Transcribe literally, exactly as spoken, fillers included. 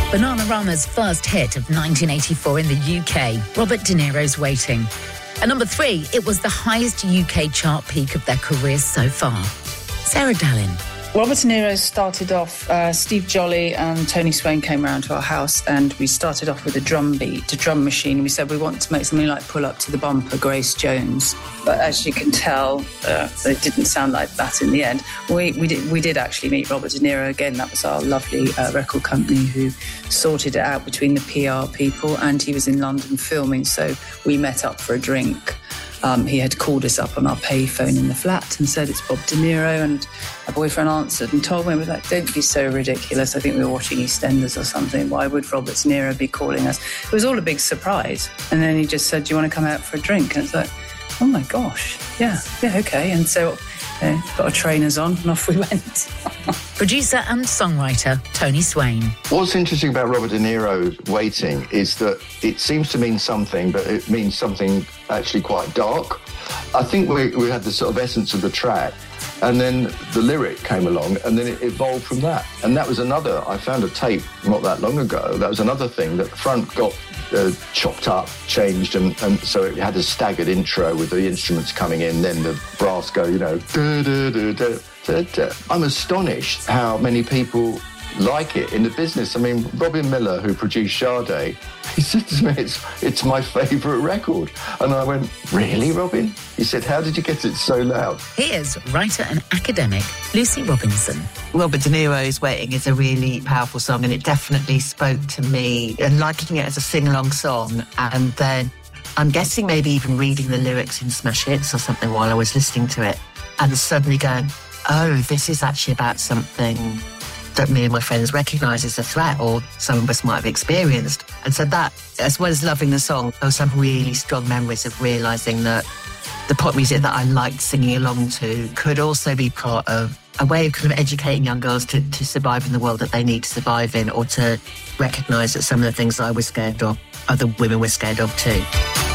Bananarama's first hit of nineteen eighty-four in the U K, Robert De Niro's Waiting. At number three, it was the highest U K chart peak of their careers so far. Sarah Dallin. Robert De Niro started off, uh, Steve Jolly and Tony Swain came around to our house and we started off with a drum beat, a drum machine. We said we want to make something like Pull Up to the Bumper, Grace Jones. But as you can tell, uh, it didn't sound like that in the end. We we did, we did actually meet Robert De Niro again. That was our lovely uh, record company who sorted it out between the P R people, and he was in London filming, so we met up for a drink. Um, he had called us up on our payphone in the flat and said, it's Bob De Niro, and my boyfriend answered and told me, we were like, don't be so ridiculous. I think we were watching EastEnders or something. Why would Robert De Niro be calling us? It was all a big surprise. And then he just said, do you want to come out for a drink? And it's like, oh my gosh, yeah, yeah, okay. And so you know, got our trainers on and off we went. Producer and songwriter Tony Swain. What's interesting about Robert De Niro's Waiting is that it seems to mean something, but it means something actually quite dark. I think we, we had the sort of essence of the track, and then the lyric came along, and then it evolved from that. And that was another, I found a tape not that long ago, that was another thing, that the front got uh, chopped up, changed, and, and so it had a staggered intro with the instruments coming in, then the brass go, you know, da, da, da, da. I'm astonished how many people like it in the business. I mean, Robin Miller, who produced Sade, he said to me, it's, it's my favourite record. And I went, really, Robin? He said, how did you get it so loud? Here's writer and academic Lucy Robinson. Robert De Niro's Waiting is a really powerful song, and it definitely spoke to me, and liking it as a sing-along song. And then I'm guessing maybe even reading the lyrics in Smash Hits or something while I was listening to it, and suddenly going, oh, this is actually about something that me and my friends recognise as a threat, or some of us might have experienced. And so that, as well as loving the song, there were some really strong memories of realising that the pop music that I liked singing along to could also be part of a way of kind of educating young girls to, to survive in the world that they need to survive in, or to recognise that some of the things I was scared of, other women were scared of too.